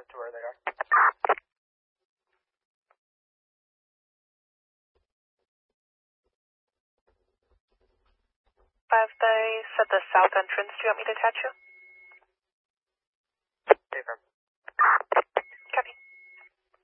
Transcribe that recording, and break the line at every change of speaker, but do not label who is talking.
to where they are.
5 days at the south entrance. Do you want me to catch you?